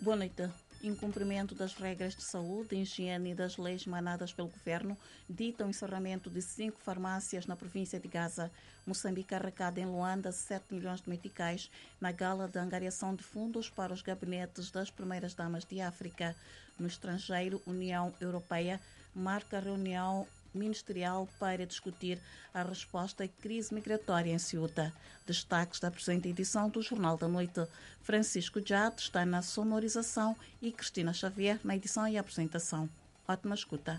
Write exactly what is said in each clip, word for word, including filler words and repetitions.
Boa noite. Incumprimento das regras de saúde, higiene e das leis emanadas pelo governo ditam o encerramento de cinco farmácias na província de Gaza. Moçambique arrecada em Luanda sete milhões de meticais na gala de angariação de fundos para os gabinetes das primeiras damas de África. No estrangeiro, União Europeia marca reunião ministerial para discutir a resposta à crise migratória em Ceuta. Destaques da presente edição do Jornal da Noite. Francisco Jato está na sonorização e Cristina Xavier na edição e apresentação. Ótima escuta.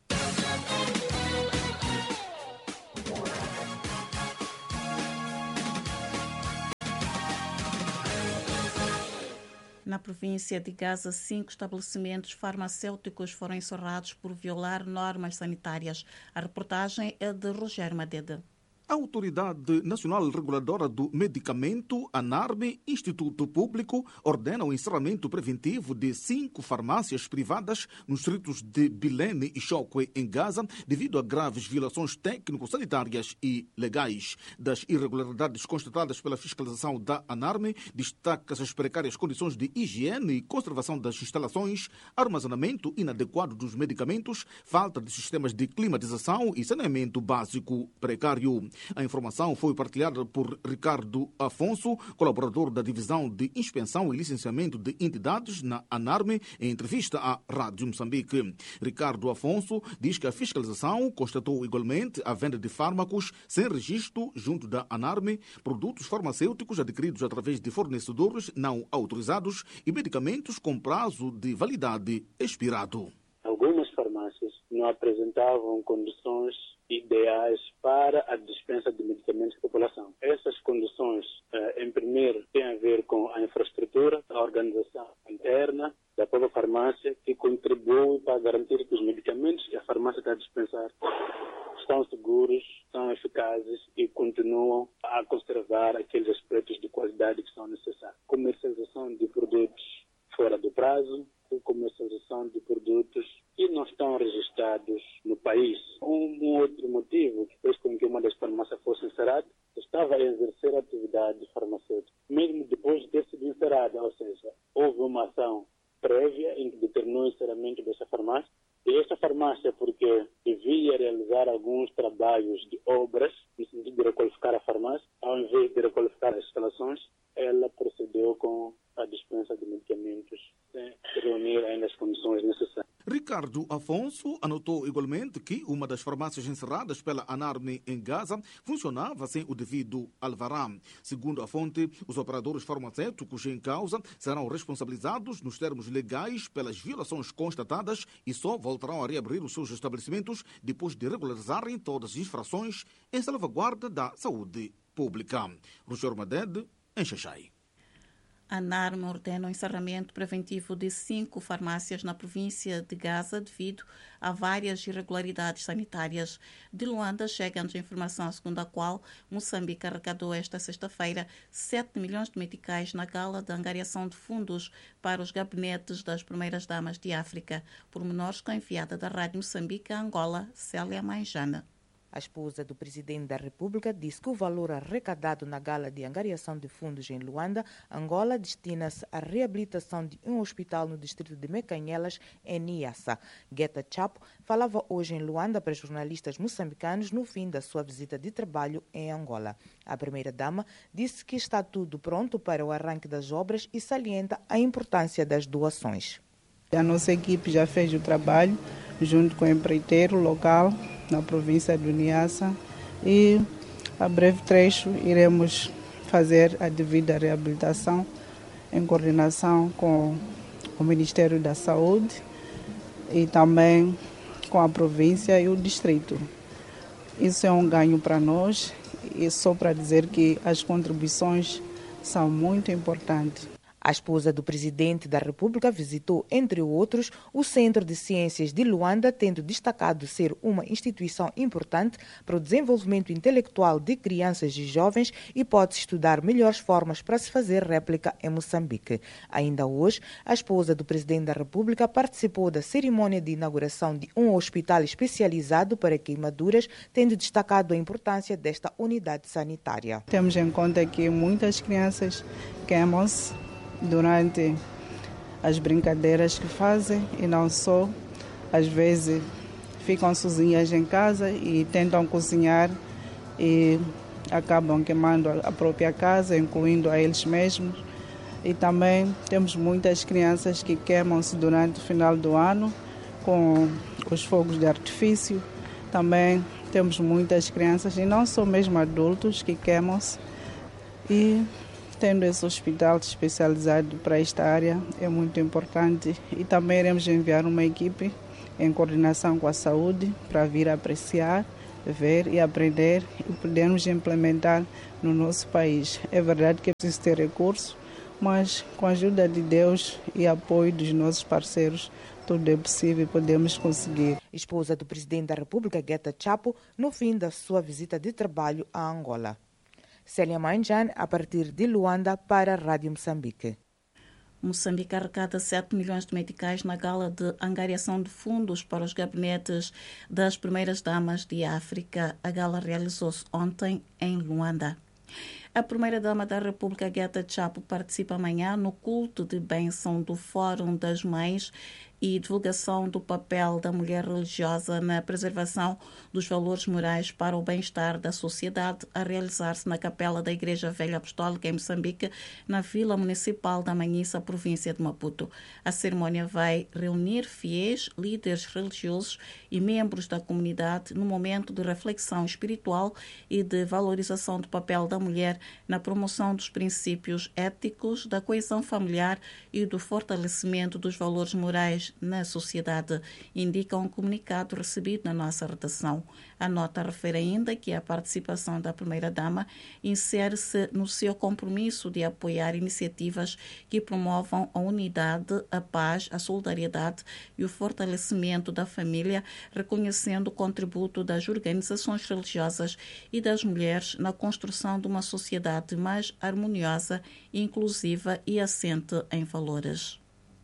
Na província de Gaza, cinco estabelecimentos farmacêuticos foram encerrados por violar normas sanitárias. A reportagem é de Rogério Madede. A Autoridade Nacional Reguladora do Medicamento, ANARME, Instituto Público, ordena o encerramento preventivo de cinco farmácias privadas nos distritos de Bilene e Chokwe, em Gaza, devido a graves violações técnico-sanitárias e legais. Das irregularidades constatadas pela fiscalização da ANARME, destaca-se as precárias condições de higiene e conservação das instalações, armazenamento inadequado dos medicamentos, falta de sistemas de climatização e saneamento básico precário. A informação foi partilhada por Ricardo Afonso, colaborador da Divisão de Inspeção e Licenciamento de Entidades na ANARME, em entrevista à Rádio Moçambique. Ricardo Afonso diz que a fiscalização constatou igualmente a venda de fármacos sem registro junto da ANARME, produtos farmacêuticos adquiridos através de fornecedores não autorizados e medicamentos com prazo de validade expirado. Algumas farmácias não apresentavam condições ideais para a dispensa de medicamentos à população. Essas condições, em primeiro, têm a ver com a infraestrutura, a organização interna da própria farmácia, que contribui para garantir que os medicamentos que a farmácia está a dispensar estão seguros, são eficazes e continuam a conservar aqueles aspectos de qualidade que são necessários. Comercialização de produtos fora do prazo, comercialização de produtos que não estão registrados no país. Um, um outro motivo que fez com que uma das farmácias fosse encerrada, estava a exercer a atividade farmacêutica. Mesmo depois de ter sido encerrada, ou seja, houve uma ação prévia em que determinou o encerramento dessa farmácia. E esta farmácia, porque devia realizar alguns trabalhos de obras, no sentido de requalificar a farmácia, ao invés de requalificar as instalações, ela procedeu com a dispensa de medicamentos sem reunir ainda as condições necessárias. Ricardo Afonso anotou igualmente que uma das farmácias encerradas pela ANARME em Gaza funcionava sem o devido alvará. Segundo a fonte, os operadores farmacêuticos em causa serão responsabilizados nos termos legais pelas violações constatadas e só voltarão a reabrir os seus estabelecimentos depois de regularizarem todas as infrações em salvaguarda da saúde pública. Rogério Madede, em Xaxai. A ANARME ordena o encerramento preventivo de cinco farmácias na província de Gaza devido a várias irregularidades sanitárias. De Luanda chega-nos a informação segundo a qual Moçambique arrecadou esta sexta-feira sete milhões de meticais na gala de angariação de fundos para os gabinetes das primeiras damas de África. Pormenores com a enviada da Rádio Moçambique a Angola, Célia Manjana. A esposa do presidente da República disse que o valor arrecadado na gala de angariação de fundos em Luanda, Angola, destina-se à reabilitação de um hospital no distrito de Mecanhelas, em Niassa. Guetta Chapo falava hoje em Luanda para jornalistas moçambicanos no fim da sua visita de trabalho em Angola. A primeira-dama disse que está tudo pronto para o arranque das obras e salienta a importância das doações. A nossa equipe já fez o trabalho junto com o empreiteiro local na província do Niassa e a breve trecho iremos fazer a devida reabilitação em coordenação com o Ministério da Saúde e também com a província e o distrito. Isso é um ganho para nós e só para dizer que as contribuições são muito importantes. A esposa do presidente da República visitou, entre outros, o Centro de Ciências de Luanda, tendo destacado ser uma instituição importante para o desenvolvimento intelectual de crianças e jovens e pode estudar melhores formas para se fazer réplica em Moçambique. Ainda hoje, a esposa do presidente da República participou da cerimônia de inauguração de um hospital especializado para queimaduras, tendo destacado a importância desta unidade sanitária. Temos em conta que muitas crianças queimam-se durante as brincadeiras que fazem e não só. Às vezes ficam sozinhas em casa e tentam cozinhar e acabam queimando a própria casa, incluindo a eles mesmos. E também temos muitas crianças que queimam-se durante o final do ano com os fogos de artifício. Também temos muitas crianças, e não só mesmo adultos, que queimam-se. E tendo esse hospital especializado para esta área é muito importante. E também iremos enviar uma equipe em coordenação com a saúde para vir apreciar, ver e aprender e podermos implementar no nosso país. É verdade que é preciso ter recursos, mas com a ajuda de Deus e apoio dos nossos parceiros, tudo é possível e podemos conseguir. Esposa do presidente da República, Geta Chapo, no fim da sua visita de trabalho a Angola. Célia Manjan, a partir de Luanda, para a Rádio Moçambique. Moçambique arrecada sete milhões de meticais na gala de angariação de fundos para os gabinetes das primeiras damas de África. A gala realizou-se ontem em Luanda. A primeira-dama da República, Geta Chapo, participa amanhã no culto de bênção do Fórum das Mães e divulgação do papel da mulher religiosa na preservação dos valores morais para o bem-estar da sociedade, a realizar-se na capela da Igreja Velha Apostólica em Moçambique, na Vila Municipal da Manhissa, província de Maputo. A cerimónia vai reunir fiéis, líderes religiosos e membros da comunidade no momento de reflexão espiritual e de valorização do papel da mulher na promoção dos princípios éticos, da coesão familiar e do fortalecimento dos valores morais na sociedade, indica um comunicado recebido na nossa redação. A nota refere ainda que a participação da primeira-dama insere-se no seu compromisso de apoiar iniciativas que promovam a unidade, a paz, a solidariedade e o fortalecimento da família, reconhecendo o contributo das organizações religiosas e das mulheres na construção de uma sociedade mais harmoniosa, inclusiva e assente em valores.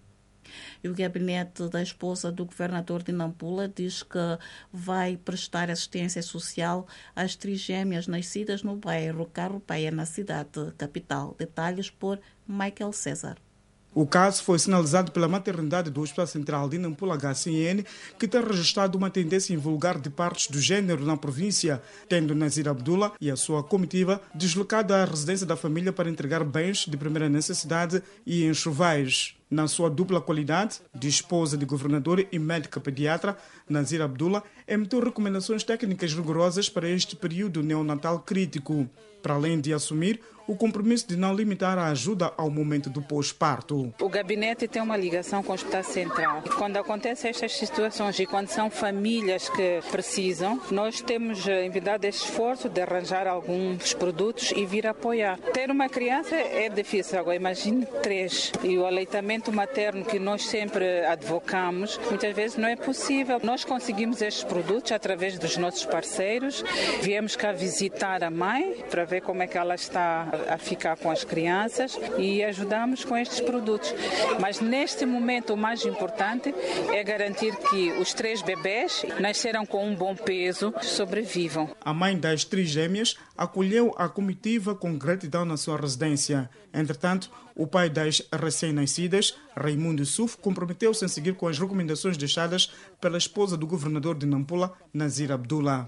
E o gabinete da esposa do governador de Nampula diz que vai prestar assistência social às trigêmeas nascidas no bairro Carropeia, na cidade capital. Detalhes por Michael César. O caso foi sinalizado pela maternidade do Hospital Central de Nampula H C N, que tem registrado uma tendência invulgar de partos do gênero na província, tendo Nazir Abdullah e a sua comitiva deslocado à residência da família para entregar bens de primeira necessidade e enxovais. Na sua dupla qualidade de esposa de governador e médica pediatra, Nazir Abdullah emitiu recomendações técnicas rigorosas para este período neonatal crítico, para além de assumir o compromisso de não limitar a ajuda ao momento do pós-parto. O gabinete tem uma ligação com o Hospital Central. Quando acontecem estas situações e quando são famílias que precisam, nós temos envidado esse esforço de arranjar alguns produtos e vir apoiar. Ter uma criança é difícil, agora imagine três. E o aleitamento materno que nós sempre advocamos, muitas vezes não é possível. Nós conseguimos estes produtos através dos nossos parceiros. Viemos cá visitar a mãe para ver como é que ela está a ficar com as crianças e ajudamos com estes produtos. Mas neste momento o mais importante é garantir que os três bebés nasceram com um bom peso, sobrevivam. A mãe das trigêmeas acolheu a comitiva com gratidão na sua residência. Entretanto, o pai das recém-nascidas, Raimundo Suf, comprometeu-se em seguir com as recomendações deixadas pela esposa do governador de Nampula, Nazir Abdullah.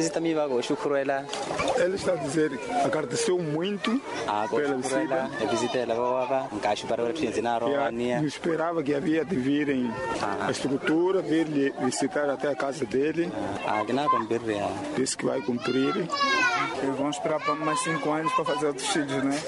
Ele está a dizer que agradeceu muito pela visita. Eu esperava que havia de virem a estrutura, vir visitar até a casa dele. Disse que vai cumprir. Eles vão esperar para mais cinco anos para fazer outros filhos, né?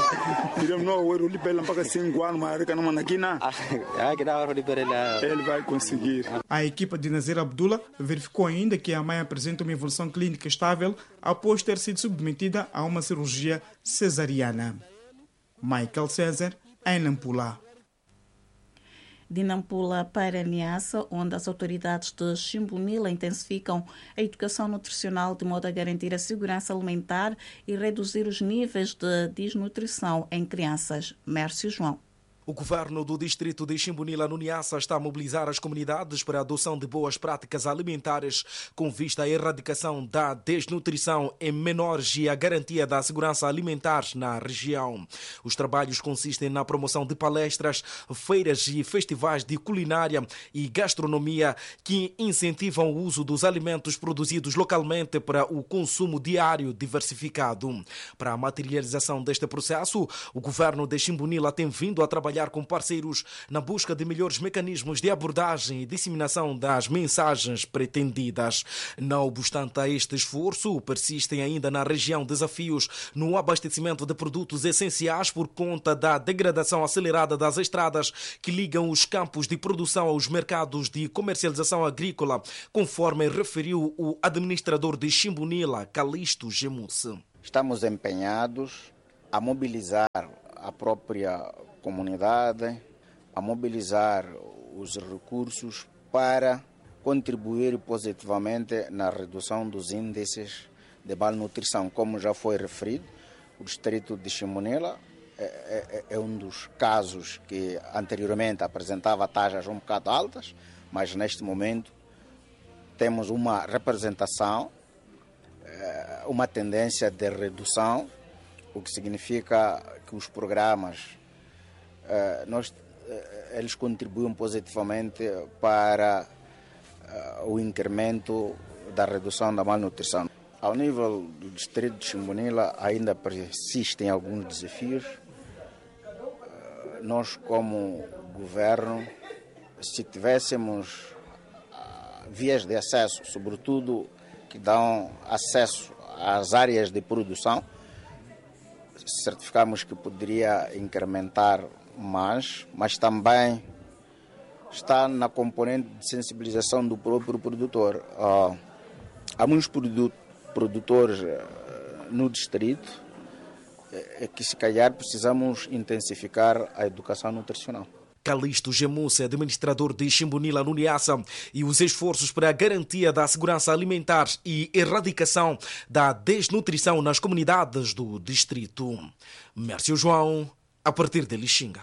Ele vai conseguir. A equipa de Nazir Abdullah verificou ainda que a mãe apresenta uma evolução clínica estável após ter sido submetida a uma cirurgia cesariana. Michael César, em Nampula. De Nampula para Niassa, onde as autoridades de Chimbunila intensificam a educação nutricional de modo a garantir a segurança alimentar e reduzir os níveis de desnutrição em crianças. Mércio João. O governo do distrito de Chimbunila, no Niassa, está a mobilizar as comunidades para a adoção de boas práticas alimentares com vista à erradicação da desnutrição em menores e a garantia da segurança alimentar na região. Os trabalhos consistem na promoção de palestras, feiras e festivais de culinária e gastronomia que incentivam o uso dos alimentos produzidos localmente para o consumo diário diversificado. Para a materialização deste processo, o governo de Chimbunila tem vindo a trabalhar com parceiros na busca de melhores mecanismos de abordagem e disseminação das mensagens pretendidas. Não obstante a este esforço, persistem ainda na região desafios no abastecimento de produtos essenciais por conta da degradação acelerada das estradas que ligam os campos de produção aos mercados de comercialização agrícola, conforme referiu o administrador de Chimbunila, Calixto Gemusse. Estamos empenhados a mobilizar a própria comunidade, a mobilizar os recursos para contribuir positivamente na redução dos índices de malnutrição. Como já foi referido, o distrito de Chimbunila é, é, é um dos casos que anteriormente apresentava taxas um bocado altas, mas neste momento temos uma representação, uma tendência de redução, o que significa que os programas Uh, nós, uh, eles contribuem positivamente para uh, o incremento da redução da malnutrição. Ao nível do distrito de Chimbunila ainda persistem alguns desafios. Uh, nós, como governo, se tivéssemos uh, vias de acesso, sobretudo que dão acesso às áreas de produção, certificamos que poderia incrementar mais, mas também está na componente de sensibilização do próprio produtor. Uh, há muitos produ produtores uh, no distrito uh, que se calhar precisamos intensificar a educação nutricional. Calixto Gemusse, administrador de Chimbunila, no Niassa, e os esforços para a garantia da segurança alimentar e erradicação da desnutrição nas comunidades do distrito. Mércio João, a partir de Lixinga.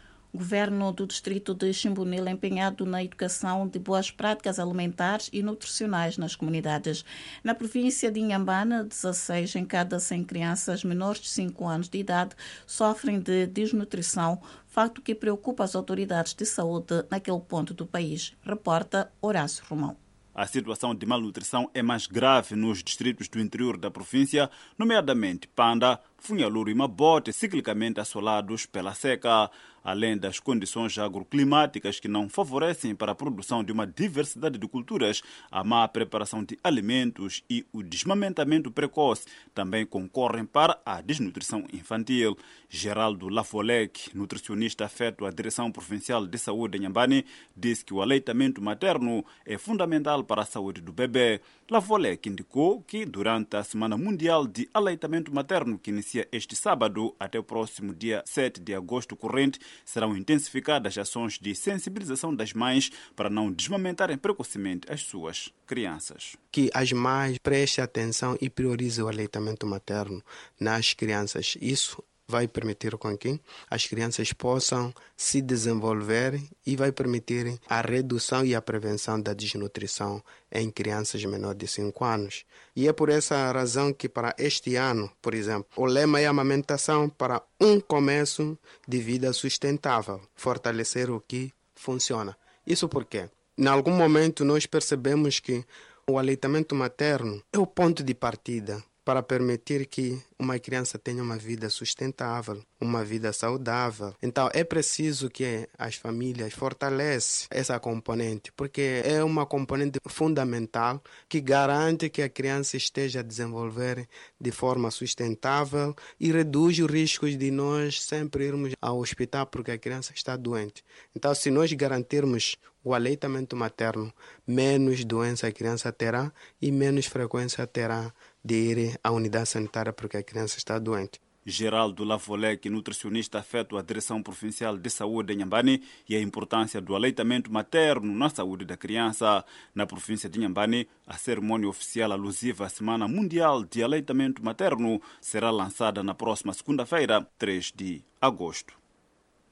O governo do distrito de Chimbunila é empenhado na educação de boas práticas alimentares e nutricionais nas comunidades. Na província de Inhambane, dezasseis em cada cem crianças menores de cinco anos de idade sofrem de desnutrição, facto que preocupa as autoridades de saúde naquele ponto do país, reporta Horácio Romão. A situação de malnutrição é mais grave nos distritos do interior da província, nomeadamente Panda, Funhaluru e Mabote, ciclicamente assolados pela seca, além das condições agroclimáticas que não favorecem para a produção de uma diversidade de culturas, a má preparação de alimentos e o desmamentamento precoce também concorrem para a desnutrição infantil. Geraldo Lafolek, nutricionista afeto à Direção Provincial de Saúde em Inhambane, diz que o aleitamento materno é fundamental para a saúde do bebê. Lafolek indicou que durante a Semana Mundial de Aleitamento Materno, que inicia este sábado até o próximo dia sete de agosto corrente, serão intensificadas ações de sensibilização das mães para não desmamentarem precocemente as suas crianças. Que as mães prestem atenção e priorizem o aleitamento materno nas crianças. Isso vai permitir com que as crianças possam se desenvolver e vai permitir a redução e a prevenção da desnutrição em crianças menores de cinco anos. E é por essa razão que para este ano, por exemplo, o lema é amamentação para um começo de vida sustentável, fortalecer o que funciona. Isso porque, em algum momento, nós percebemos que o aleitamento materno é o ponto de partida para permitir que uma criança tenha uma vida sustentável, uma vida saudável. Então, é preciso que as famílias fortaleçam essa componente, porque é uma componente fundamental que garante que a criança esteja a desenvolver de forma sustentável e reduz os riscos de nós sempre irmos ao hospital porque a criança está doente. Então, se nós garantirmos o aleitamento materno, menos doença a criança terá e menos frequência terá de ir à unidade sanitária porque a criança está doente. Geraldo Lafolek, nutricionista afeto à Direção Provincial de Saúde em Inhambane, e a importância do aleitamento materno na saúde da criança. Na província de Inhambane, a cerimônia oficial alusiva à Semana Mundial de Aleitamento Materno será lançada na próxima segunda-feira, três de agosto.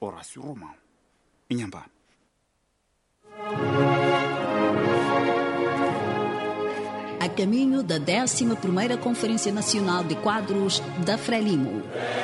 Horácio Romão. Inhambane. A caminho da décima primeira Conferência Nacional de Quadros da Frelimo.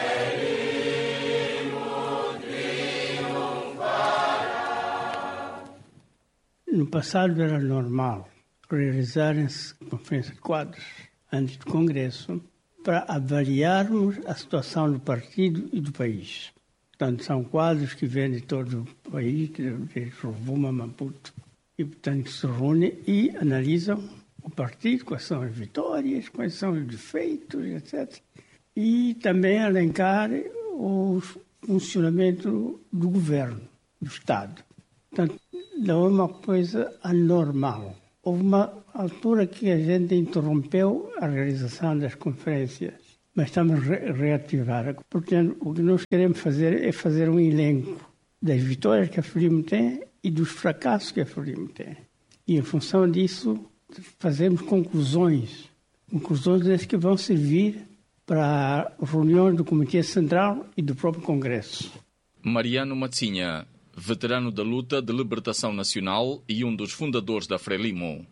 No passado era normal realizarem-se conferências de quadros antes do Congresso para avaliarmos a situação do partido e do país. Portanto, são quadros que vêm de todo o país, de Rovuma, Maputo, e, portanto, se reúnem e analisam o partido, quais são as vitórias, quais são os defeitos, etcétera. E também elencar o funcionamento do governo, do Estado. Portanto, não é uma coisa anormal. Houve uma altura que a gente interrompeu a realização das conferências, mas estamos a reativar. Portanto, o que nós queremos fazer é fazer um elenco das vitórias que a Frelimo tem e dos fracassos que a Frelimo tem. E, em função disso, fazemos conclusões. Conclusões que vão servir para reuniões do Comitê Central e do próprio Congresso. Mariano Matsinha, veterano da luta de libertação nacional e um dos fundadores da Frelimo.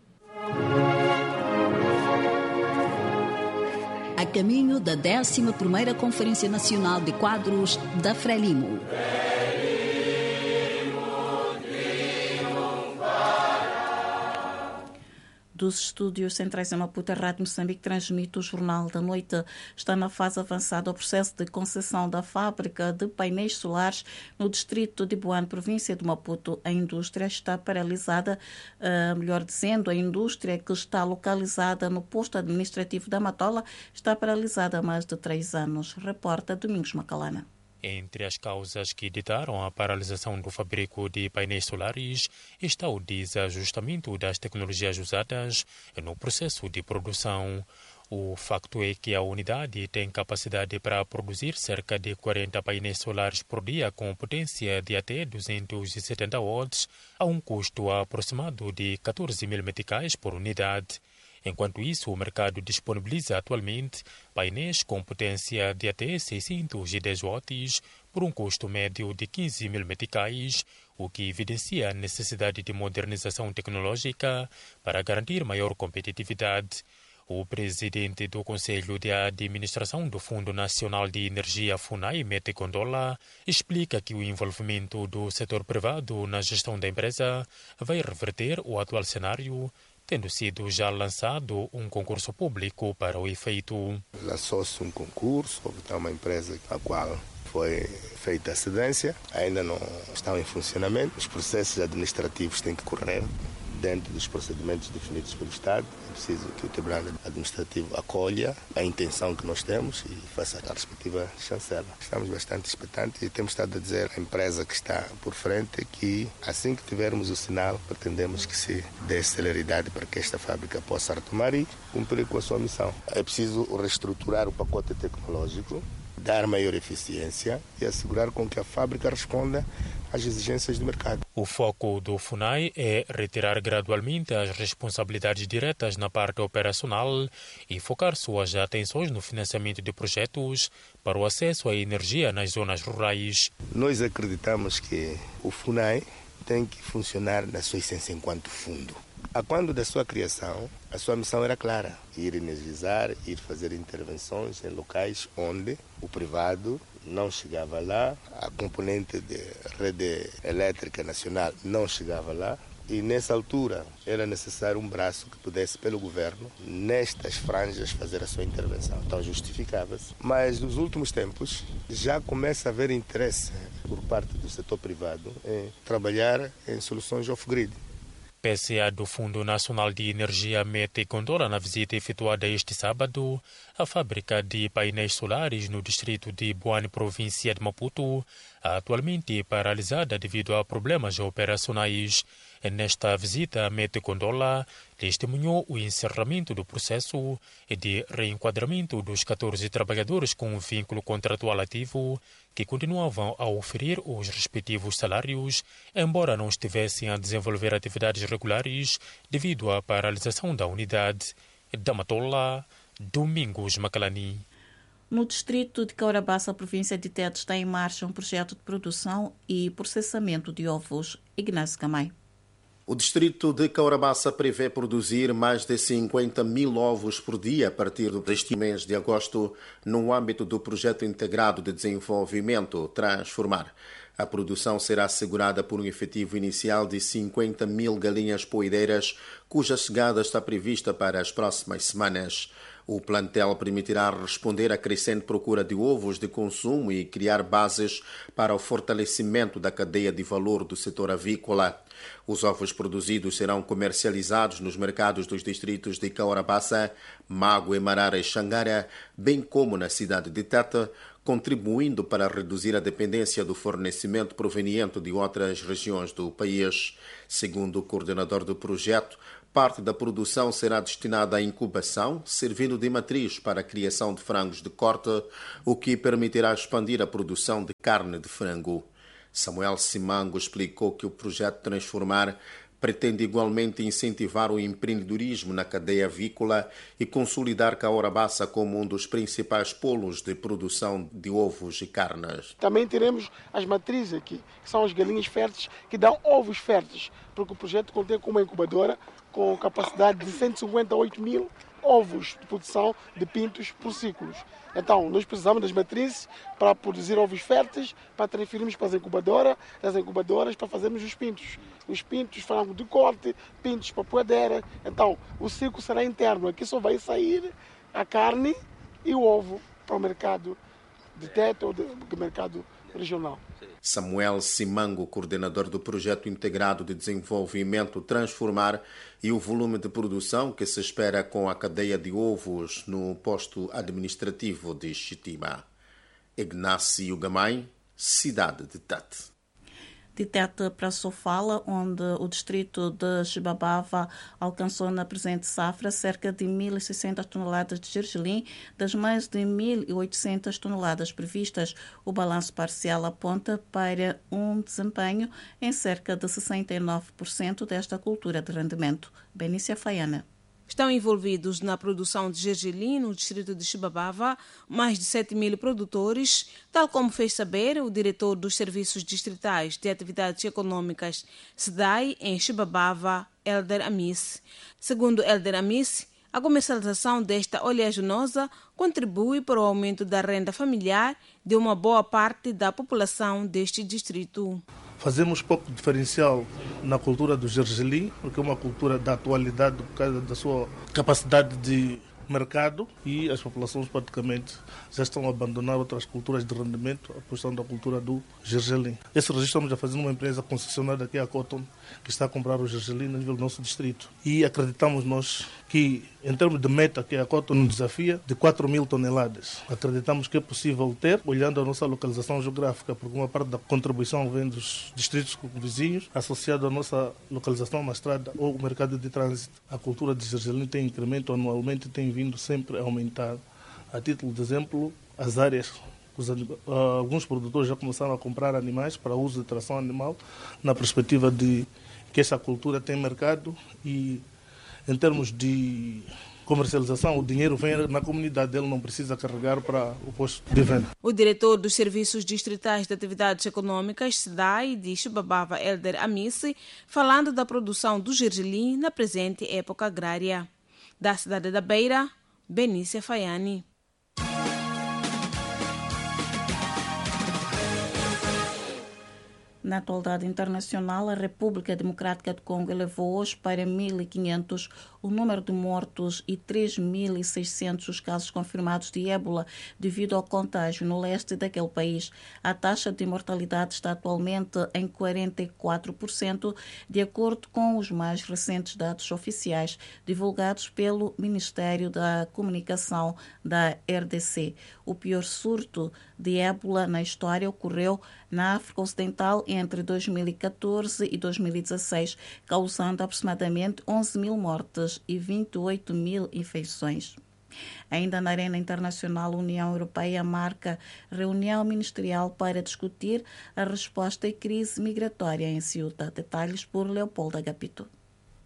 A caminho da décima primeira Conferência Nacional de Quadros da Frelimo. Dos estúdios centrais em Maputo, a Rádio Moçambique transmite o Jornal da Noite. Está na fase avançada o processo de concessão da fábrica de painéis solares no distrito de Boane, província de Maputo. A indústria está paralisada, uh, melhor dizendo, a indústria que está localizada no posto administrativo da Matola está paralisada há mais de três anos. Reporta Domingos Macalana. Entre as causas que ditaram a paralisação do fabrico de painéis solares está o desajustamento das tecnologias usadas no processo de produção. O facto é que a unidade tem capacidade para produzir cerca de quarenta painéis solares por dia com potência de até duzentos e setenta watts a um custo aproximado de catorze mil meticais por unidade. Enquanto isso, o mercado disponibiliza atualmente painéis com potência de até seiscentos e dez watts por um custo médio de quinze mil meticais, o que evidencia a necessidade de modernização tecnológica para garantir maior competitividade. O presidente do Conselho de Administração do Fundo Nacional de Energia FUNAI, Mete Gondola, explica que o envolvimento do setor privado na gestão da empresa vai reverter o atual cenário, tendo sido já lançado um concurso público para o efeito. Lançou-se um concurso, houve uma empresa a qual foi feita a cedência, ainda não estão em funcionamento. Os processos administrativos têm que correr dentro dos procedimentos definidos pelo Estado. É preciso que o Tribunal Administrativo acolha a intenção que nós temos e faça a respectiva chancela. Estamos bastante expectantes e temos estado a dizer à empresa que está por frente que assim que tivermos o sinal, pretendemos que se dê celeridade para que esta fábrica possa retomar e cumprir com a sua missão. É preciso reestruturar o pacote tecnológico, dar maior eficiência e assegurar com que a fábrica responda às exigências do mercado. O foco do FUNAI é retirar gradualmente as responsabilidades diretas na parte operacional e focar suas atenções no financiamento de projetos para o acesso à energia nas zonas rurais. Nós acreditamos que o FUNAI tem que funcionar na sua essência enquanto fundo. A quando da sua criação, a sua missão era clara: ir energizar, ir fazer intervenções em locais onde o privado não chegava lá, a componente de rede elétrica nacional não chegava lá, e nessa altura era necessário um braço que pudesse, pelo governo, nestas franjas, fazer a sua intervenção. Então justificava-se. Mas nos últimos tempos já começa a haver interesse por parte do setor privado em trabalhar em soluções off-grid. P C A do Fundo Nacional de Energia Mete Gondola, na visita efetuada este sábado, a fábrica de painéis solares no distrito de Boane, província de Maputo, atualmente paralisada devido a problemas operacionais. Nesta visita, Mete Gondola testemunhou o encerramento do processo de reenquadramento dos catorze trabalhadores com um vínculo contratual ativo que continuavam a oferir os respectivos salários, embora não estivessem a desenvolver atividades regulares devido à paralisação da unidade. Da Matola, Domingos Macalani. No distrito de Caurabaça, província de Tete, está em marcha um projeto de produção e processamento de ovos. Ignácio Camay. O distrito de Caurabaça prevê produzir mais de cinquenta mil ovos por dia a partir deste mês de agosto, no âmbito do projeto integrado de desenvolvimento Transformar. A produção será assegurada por um efetivo inicial de cinquenta mil galinhas poedeiras, cuja chegada está prevista para as próximas semanas. O plantel permitirá responder à crescente procura de ovos de consumo e criar bases para o fortalecimento da cadeia de valor do setor avícola. Os ovos produzidos serão comercializados nos mercados dos distritos de Caurabaça, Mago, Marara e Xangara, bem como na cidade de Tete, contribuindo para reduzir a dependência do fornecimento proveniente de outras regiões do país. Segundo o coordenador do projeto, parte da produção será destinada à incubação, servindo de matriz para a criação de frangos de corte, o que permitirá expandir a produção de carne de frango. Samuel Simango explicou que o projeto Transformar pretende igualmente incentivar o empreendedorismo na cadeia avícola e consolidar Caurabaça como um dos principais polos de produção de ovos e carnes. Também teremos as matrizes aqui, que são as galinhas férteis, que dão ovos férteis, porque o projeto contém com uma incubadora com capacidade de cento e cinquenta e oito mil ovos de produção de pintos por ciclos. Então, nós precisamos das matrizes para produzir ovos férteis, para transferirmos para as incubadoras, das incubadoras para fazermos os pintos. Os pintos, frango de corte, pintos para poedeira. Então, o ciclo será interno. Aqui só vai sair a carne e o ovo para o mercado de Tete ou do mercado regional. Samuel Simango, coordenador do projeto integrado de desenvolvimento Transformar, e o volume de produção que se espera com a cadeia de ovos no posto administrativo de Chitima. Ignácio Gamay, cidade de Tete. De Tete para Sofala, onde o distrito de Xibabava alcançou na presente safra cerca de mil e seiscentas toneladas de gergelim, das mais de mil e oitocentas toneladas previstas. O balanço parcial aponta para um desempenho em cerca de sessenta e nove por cento desta cultura de rendimento. Benícia Faiana. Estão envolvidos na produção de gergelim no distrito de Xibabava mais de sete mil produtores, tal como fez saber o diretor dos Serviços Distritais de Atividades Econômicas, S D A I, em Xibabava, Elder Amis. Segundo Elder Amis, a comercialização desta oleaginosa contribui para o aumento da renda familiar de uma boa parte da população deste distrito. Fazemos pouco diferencial na cultura do gergelim, porque é uma cultura da atualidade por causa da sua capacidade de mercado, e as populações praticamente já estão a abandonar outras culturas de rendimento, apostando na cultura do gergelim. Esse registro estamos a fazer numa empresa concessionada aqui, a Cotton, que está a comprar o gergelim no nível do nosso distrito. E acreditamos nós que, em termos de meta, que a Cotton nos desafia, de quatro mil toneladas. Acreditamos que é possível ter, olhando a nossa localização geográfica, porque uma parte da contribuição vem dos distritos vizinhos, associado à nossa localização na estrada ou o mercado de trânsito. A cultura de gergelim tem incremento anualmente e tem vindo sempre a aumentar. A título de exemplo, as áreas, os, alguns produtores já começaram a comprar animais para uso de tração animal, na perspectiva de que essa cultura tem mercado, e em termos de comercialização, o dinheiro vem na comunidade, ele não precisa carregar para o posto de venda. O diretor dos Serviços Distritais de Atividades Econômicas, S D A I, de Xibabava, Elder Amis, falando da produção do gergelim na presente época agrária. Da cidade da Beira, Benícia Faiani. Na atualidade internacional, a República Democrática do Congo elevou hoje para mil e quinhentos o número de mortos e três mil e seiscentos os casos confirmados de ébola devido ao contágio no leste daquele país. A taxa de mortalidade está atualmente em quarenta e quatro por cento, de acordo com os mais recentes dados oficiais divulgados pelo Ministério da Comunicação da R D C. O pior surto de ébola na história ocorreu na África Ocidental entre dois mil e catorze e dois mil e dezesseis, causando aproximadamente onze mil mortes e vinte e oito mil infecções. Ainda na arena internacional, a União Europeia marca reunião ministerial para discutir a resposta à crise migratória em Ceuta. Detalhes por Leopoldo Agapito.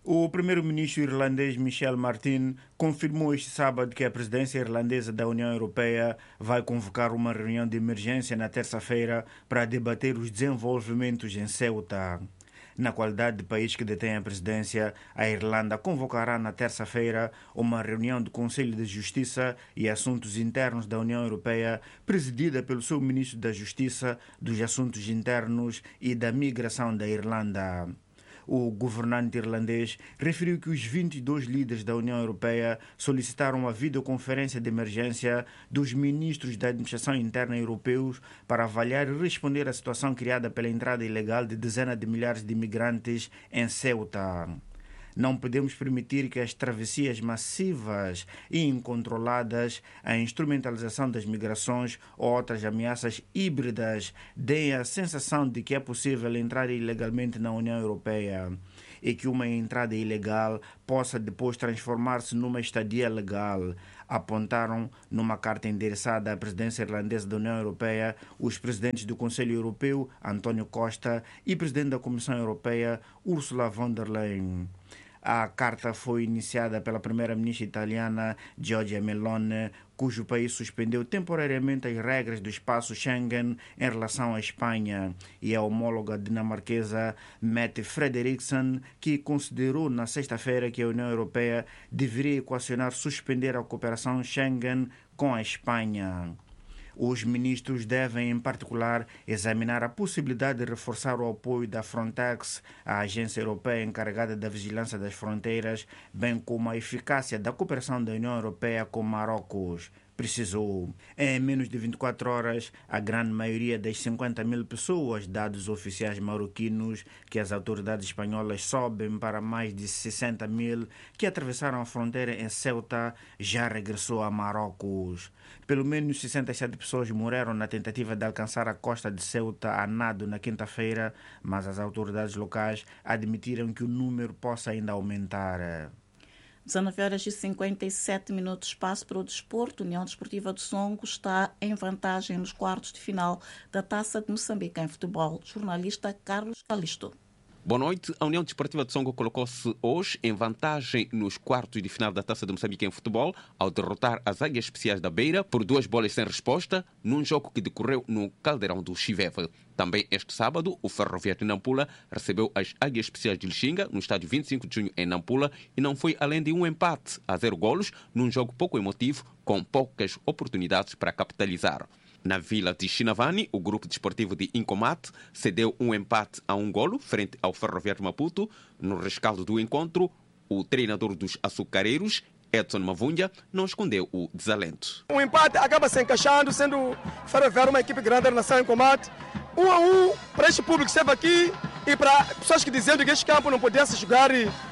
O primeiro-ministro irlandês Michel Martin confirmou este sábado que a presidência irlandesa da União Europeia vai convocar uma reunião de emergência na terça-feira para debater os desenvolvimentos em Ceuta. Na qualidade de país que detém a presidência, a Irlanda convocará na terça-feira uma reunião do Conselho de Justiça e Assuntos Internos da União Europeia, presidida pelo seu ministro da Justiça, dos Assuntos Internos e da Migração da Irlanda. O governante irlandês referiu que os vinte e dois líderes da União Europeia solicitaram a videoconferência de emergência dos ministros da administração interna europeus para avaliar e responder à situação criada pela entrada ilegal de dezenas de milhares de imigrantes em Ceuta. Não podemos permitir que as travessias massivas e incontroladas, a instrumentalização das migrações ou outras ameaças híbridas deem a sensação de que é possível entrar ilegalmente na União Europeia e que uma entrada ilegal possa depois transformar-se numa estadia legal, apontaram numa carta endereçada à presidência irlandesa da União Europeia os presidentes do Conselho Europeu, António Costa, e presidente da Comissão Europeia, Ursula von der Leyen. A carta foi iniciada pela primeira-ministra italiana Giorgia Meloni, cujo país suspendeu temporariamente as regras do espaço Schengen em relação à Espanha, e a homóloga dinamarquesa Mette Frederiksen, que considerou na sexta-feira que a União Europeia deveria equacionar suspender a cooperação Schengen com a Espanha. Os ministros devem, em particular, examinar a possibilidade de reforçar o apoio da Frontex, a agência europeia encarregada da vigilância das fronteiras, bem como a eficácia da cooperação da União Europeia com Marrocos. Precisou. Em menos de vinte e quatro horas, a grande maioria das cinquenta mil pessoas, dados oficiais marroquinos, que as autoridades espanholas sobem para mais de sessenta mil, que atravessaram a fronteira em Ceuta, já regressou a Marrocos. Pelo menos sessenta e sete pessoas morreram na tentativa de alcançar a costa de Ceuta a nado na quinta-feira, mas as autoridades locais admitiram que o número possa ainda aumentar. dezenove horas e cinquenta e sete minutos, espaço para o desporto. União Desportiva do Songo está em vantagem nos quartos de final da Taça de Moçambique em futebol. Jornalista Carlos Calisto. Boa noite. A União Desportiva de Songo colocou-se hoje em vantagem nos quartos de final da Taça de Moçambique em futebol ao derrotar as Águias Especiais da Beira por duas bolas sem resposta num jogo que decorreu no Caldeirão do Chiveve. Também este sábado, o Ferroviário de Nampula recebeu as Águias Especiais de Lixinga no estádio vinte e cinco de junho em Nampula e não foi além de um empate a zero golos num jogo pouco emotivo com poucas oportunidades para capitalizar. Na vila de Chinavani, o grupo desportivo de Incomate cedeu um empate a um golo frente ao Ferroviário de Maputo. No rescaldo do encontro, o treinador dos açucareiros, Edson Mavunha, não escondeu o desalento. O empate acaba se encaixando, sendo o Ferroviário uma equipe grande em relação ao Incomate. Um a um, para este público que esteve aqui e para pessoas que diziam que este campo não podia se jogar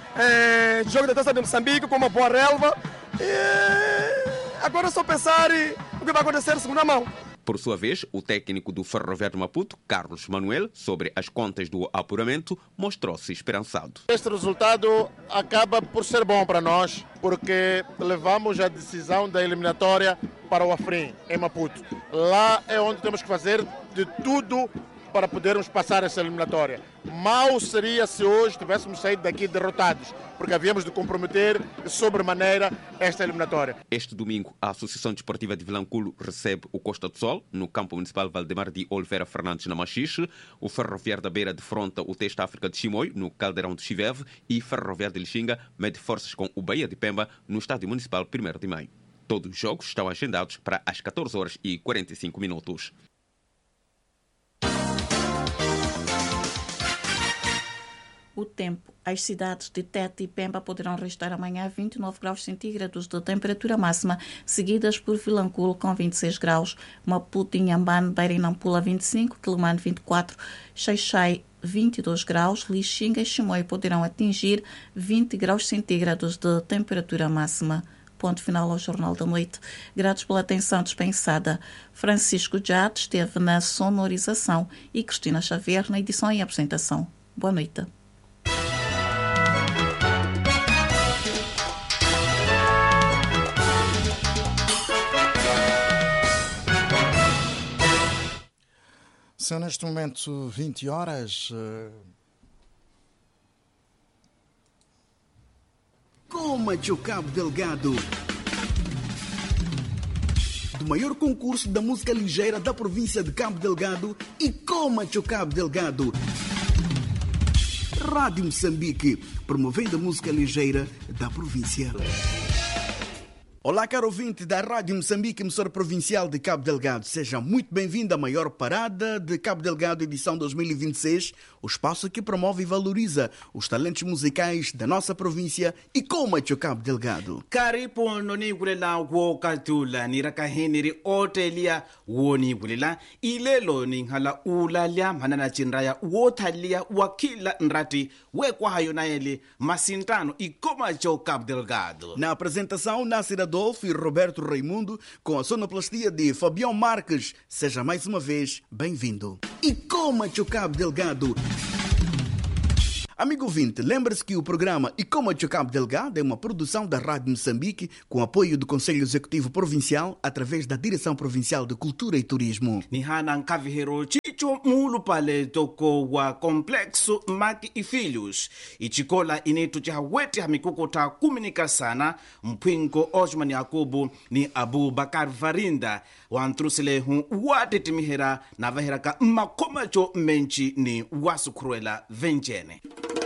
é, jogo da Taça de Moçambique com uma boa relva. E agora é só pensar o que vai acontecer na segunda mão. Por sua vez, o técnico do Ferroviário de Maputo, Carlos Manuel, sobre as contas do apuramento, mostrou-se esperançado. Este resultado acaba por ser bom para nós, porque levamos a decisão da eliminatória para o Afrim, em Maputo. Lá é onde temos que fazer de tudo para podermos passar essa eliminatória. Mal seria se hoje tivéssemos saído daqui derrotados, porque havíamos de comprometer sobremaneira esta eliminatória. Este domingo, a Associação Desportiva de Vilanculo recebe o Costa do Sol, no campo municipal Valdemar de Oliveira Fernandes, na Machixe. O Ferroviário da Beira defronta o Teste África de Chimoio, no Caldeirão do Chiveve, e Ferroviário de Lixinga mede forças com o Bahia de Pemba, no Estádio Municipal primeiro de maio. Todos os jogos estão agendados para as catorze horas e quarenta e cinco minutos. O tempo. As cidades de Tete e Pemba poderão registrar amanhã vinte e nove graus centígrados de temperatura máxima, seguidas por Vilanculo com vinte e seis graus, Maputo, Inhambane, Beira e Nampula vinte e cinco, Quelimane vinte e quatro, Xai-Xai vinte e dois graus, Lixinga e Chimoio poderão atingir vinte graus centígrados de temperatura máxima. Ponto final ao Jornal da Noite. Gratos pela atenção dispensada. Francisco Jade esteve na sonorização e Cristina Xavier na edição e apresentação. Boa noite. São neste momento vinte horas. Icoma-te Cabo Delgado. Do maior concurso da música ligeira da província de Cabo Delgado, Icoma-te Cabo Delgado. Rádio Moçambique, promovendo a música ligeira da província. Olá, caro ouvinte da Rádio Moçambique, emissora provincial de Cabo Delgado. Seja muito bem-vindo à maior parada de Cabo Delgado, edição dois mil e vinte e seis, o espaço que promove e valoriza os talentos musicais da nossa província e como é o Cabo Delgado. Karipo noni gulela wo katula ni rakaheniri otelia woni gulela ilelo ni hala ulalia manana chinraya wotalia wakila nrati wekwa hayo naeli masintano ikoma cho Cabo Delgado. Na apresentação, Nasir Adolfo e Roberto Raimundo, com a sonoplastia de Fabião Marques. Seja mais uma vez bem-vindo. E como é o Cabo Delgado? Amigo ouvinte, lembre-se que o programa E Como é o Cabo Delgado é uma produção da Rádio Moçambique com apoio do Conselho Executivo Provincial através da Direção Provincial de Cultura e Turismo. Nihana nkavihero chicho mulu pale toko wa Complexo Maki e Filhos. Ichikola inetu chahaweti hamikukota kuminika sana mpwinko Osman Yakubu ni Abu Bakar Varinda wantrusile hu watetimihera na vaheraka makomacho menchi ni Wasukruela Venjene.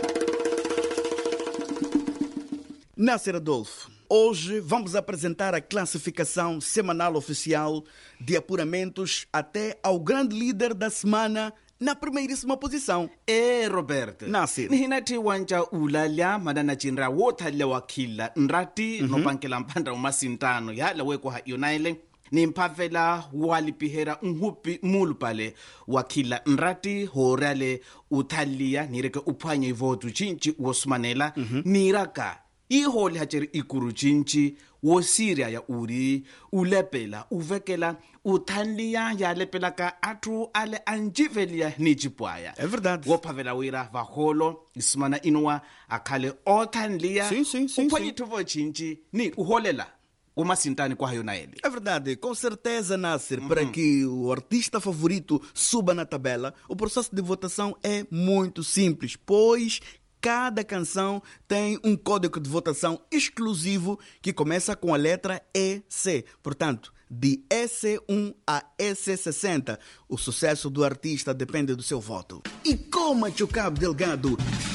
Nasser Adolfo, hoje vamos apresentar a classificação semanal oficial de apuramentos até ao grande líder da semana na primeiríssima posição. É, Roberto. Nasser. Nihinati wanja ulalya madana chinra wotalya wakila nrati Mhm. nopankela mpanda umasintano yala weko ha yunaile ni mpavela walipihera nhupi mulu pale wakila nrati horale utalia nireke upanya ivotu chinchi wosumanela niraka iholi hacheri ikuru chinchi wosiria ya uri ulepela uvekela utanlia ya lepela ka atu ale anjivelia nichipwaya. É verdade. Wopavela wira vaholo ismana inua akale otanlia sim, sim, sim, upanyituvo chinchi ni uholela umasintani kwa hayo naeli. É verdade, com certeza, Nasser, para que o artista favorito suba na tabela, o processo de votação é muito simples, pois cada canção tem um código de votação exclusivo que começa com a letra E C. Portanto, de E C um a E C sessenta, o sucesso do artista depende do seu voto. E como é o Cabo Delgado?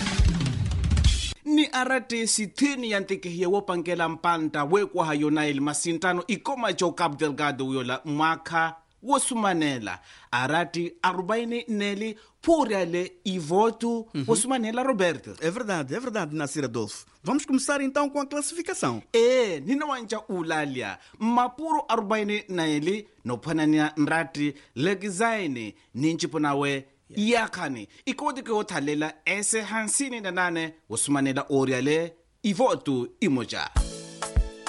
Ni arate sitini yantikihia wopankela mpanta wekwa hayo naeli masintano ikoma cho Cabo Delgado uyola mwaka wosumanela arati arobaini neli puriale e voto wosumanela, Roberto. É verdade, é verdade, Nasir Adolfo. Vamos começar então com a classificação. É, nina wanja ulalia mapuro arobaini neli no panania nrati legizaini ninchipo nawe yakani ikodi ke othalela ese hansini na nane wosumanela oriale e voto imoja.